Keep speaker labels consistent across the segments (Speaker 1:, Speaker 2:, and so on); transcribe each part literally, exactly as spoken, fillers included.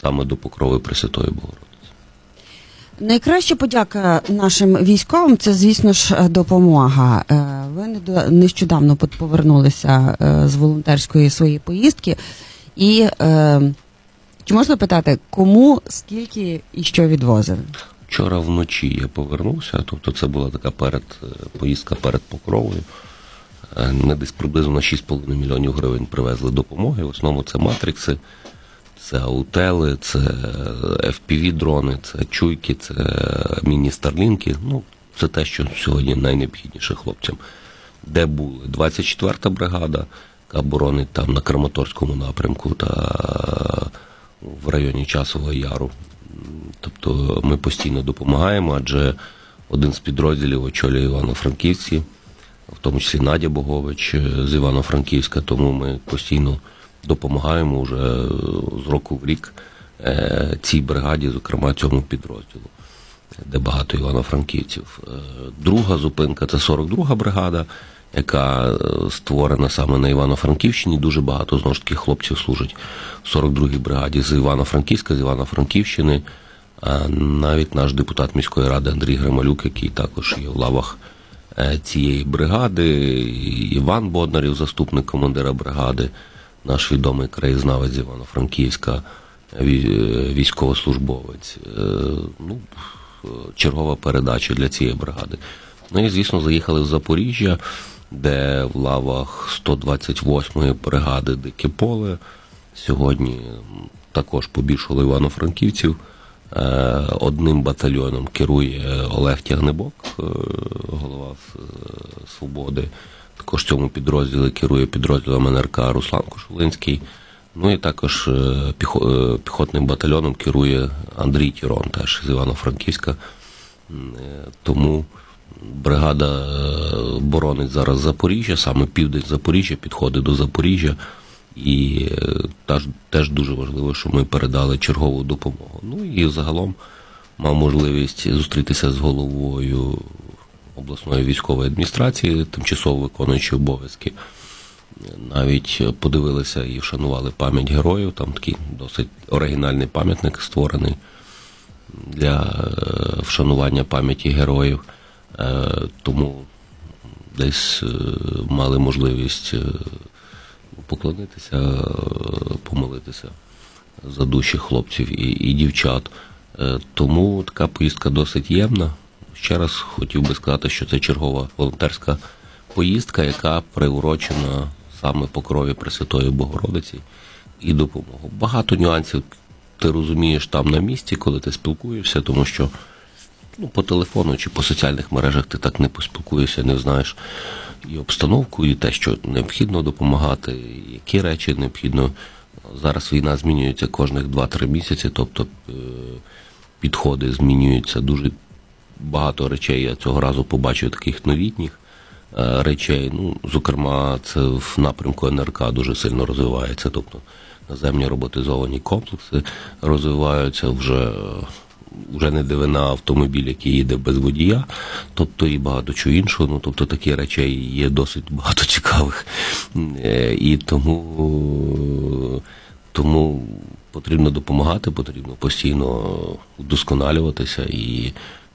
Speaker 1: саме до Покрови Пресвятої Богородиці.
Speaker 2: Найкраща подяка нашим військовим – це, звісно ж, допомога. Ви нещодавно повернулися з волонтерської своєї поїздки. І чи можна питати, кому, скільки і що відвозили?
Speaker 1: Вчора вночі я повернувся, тобто це була така перед, поїздка перед Покровою. Ми десь приблизно на шість з половиною мільйонів гривень привезли допомоги. В основному це матрикси, це аутели, це еф пі ві-дрони, це чуйки, це міні-старлінки. Ну, це те, що сьогодні найнеобхідніше хлопцям. Де були? двадцять четверта бригада, яка боронить там на Краматорському напрямку та в районі Часового Яру. Тобто ми постійно допомагаємо, адже один з підрозділів очолює Івано-Франківці, в тому числі Надя Богович з Івано-Франківська, тому ми постійно допомагаємо вже з року в рік цій бригаді, зокрема цьому підрозділу, де багато івано-франківців. Друга зупинка – це сорок друга бригада, яка створена саме на Івано-Франківщині. Дуже багато, знову ж таки, хлопців служить в сорок другій бригаді з Івано-Франківська, з Івано-Франківщини. Навіть наш депутат міської ради Андрій Грималюк, який також є в лавах цієї бригади, Іван Боднарів, заступник командира бригади, наш відомий краєзнавець з Івано-Франківська, військовослужбовець. Ну, чергова передача для цієї бригади. Ну і, звісно, заїхали в Запоріжжя, де в лавах сто двадцять восьмої бригади Дике Поле сьогодні також побільшало івано-франківців. Одним батальйоном керує Олег Тягнебок, голова «Свободи». Також цьому підрозділі керує підрозділом ен ер ка Руслан Кошулинський. Ну і також піхотним батальйоном керує Андрій Тірон, теж з Івано-Франківська. Тому бригада боронить зараз Запоріжжя, саме південь Запоріжжя, підходить до Запоріжжя. І теж, теж дуже важливо, що ми передали чергову допомогу. Ну і загалом мав можливість зустрітися з головою обласної військової адміністрації, тимчасово виконуючи обов'язки. Навіть подивилися і вшанували пам'ять героїв. Там такий досить оригінальний пам'ятник створений для вшанування пам'яті героїв. Тому десь мали можливість поклонитися, помолитися за душі хлопців і, і дівчат. Тому така поїздка досить ємна. Ще раз хотів би сказати, що це чергова волонтерська поїздка, яка приурочена саме Покрові Пресвятої Богородиці і допомогу. Багато нюансів ти розумієш там на місці, коли ти спілкуєшся, тому що ну, по телефону чи по соціальних мережах ти так не поспілкуєшся, не знаєш і обстановку, і те, що необхідно допомагати, і які речі необхідно. Зараз війна змінюється кожних два-три місяці, тобто підходи змінюються. Дуже багато речей я цього разу побачив таких новітніх речей. Ну, зокрема, це в напрямку ен ер ка дуже сильно розвивається, тобто наземні роботизовані комплекси розвиваються, вже вже не дивина автомобіль, який їде без водія, тобто і багато чого іншого. Ну, тобто такі речей є досить багато цікавих. І тому, тому потрібно допомагати, потрібно постійно вдосконалюватися і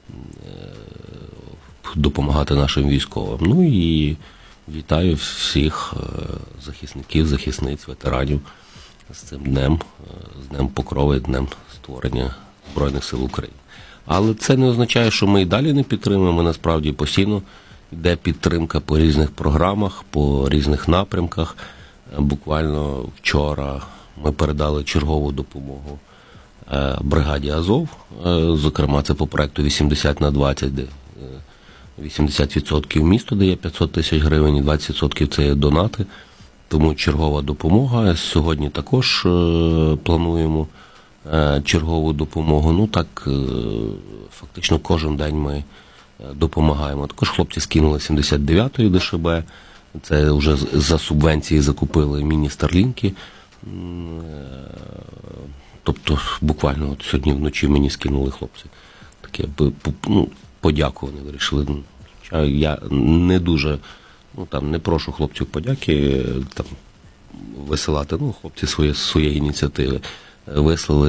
Speaker 1: допомагати нашим військовим. Ну і вітаю всіх захисників, захисниць, ветеранів з цим днем, з Днем Покрови, Днем створення Збройних сил України. Але це не означає, що ми і далі не підтримуємо. Насправді постійно йде підтримка по різних програмах, по різних напрямках. Буквально вчора ми передали чергову допомогу бригаді Азов. Зокрема, це по проекту вісімдесят на двадцять, де вісімдесят відсотків місто дає п'ятсот тисяч гривень, і двадцять відсотків це є донати. Тому чергова допомога. Сьогодні також плануємо чергову допомогу. Ну так, фактично кожен день ми допомагаємо. Також хлопці скинули сімдесят дев'ятої де ше бе. Це вже за субвенції закупили міні-старлінки. Тобто буквально от сьогодні вночі мені скинули хлопці. Таке, ну, подяку вони вирішили. Я не дуже, ну там не прошу хлопців подяки там висилати. Ну, хлопці своє, своєї ініціативи вислали